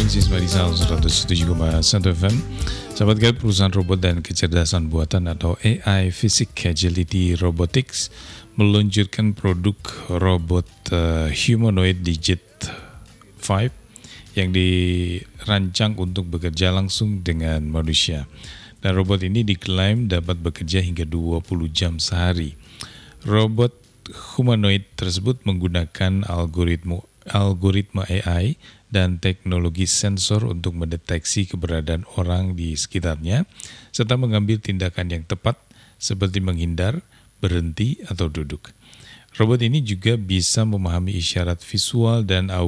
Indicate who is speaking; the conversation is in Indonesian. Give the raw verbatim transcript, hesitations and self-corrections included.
Speaker 1: Morning Sisma di seratus tujuh koma satu F M. Sahabat Gaib, perusahaan robot dan kecerdasan buatan atau A I Physics Agility Robotics meluncurkan produk robot uh, humanoid Digit lima yang dirancang untuk bekerja langsung dengan manusia. Dan robot ini diklaim dapat bekerja hingga dua puluh jam sehari. Robot humanoid tersebut menggunakan algoritma algoritma A I dan teknologi sensor untuk mendeteksi keberadaan orang di sekitarnya serta mengambil tindakan yang tepat seperti menghindar, berhenti, atau duduk. Robot ini juga bisa memahami isyarat visual dan audio